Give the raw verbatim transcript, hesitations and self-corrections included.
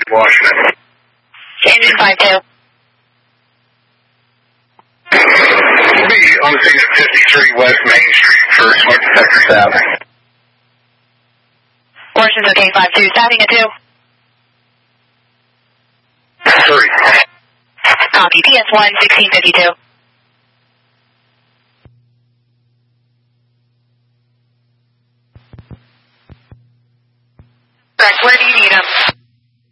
Washington. Engine five two. We'll be on the scene at fifty-three West Main Street for smoke detector staffing. Washington, okay, five two, staffing at two. Three. Copy, P S one, sixteen fifty-two.